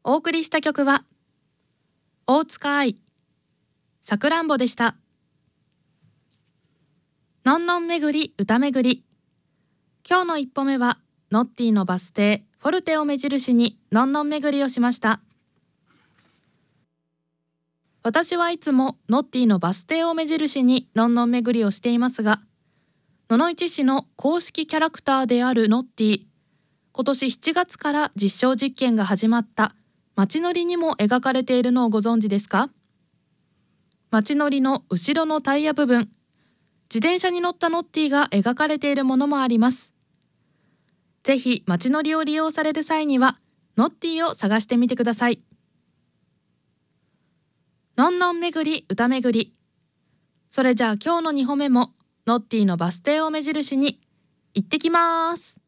お送りした曲は大塚愛さくらんぼでした。のんのんめぐり歌めぐり。今日の一歩目はノッティのバス停フォルテを目印にのんのんめぐりをしました。私はいつもノッティのバス停を目印にのんのんめぐりをしていますが、野々市市の公式キャラクターであるノッティ、今年7月から実証実験が始まった街乗りにも描かれているのをご存知ですか？街乗りの後ろのタイヤ部分、自転車に乗ったノッティが描かれているものもあります。ぜひ街乗りを利用される際にはノッティを探してみてください。のんのんめぐり歌めぐり。それじゃあ今日の2歩目もノッティのバス停を目印に行ってきます。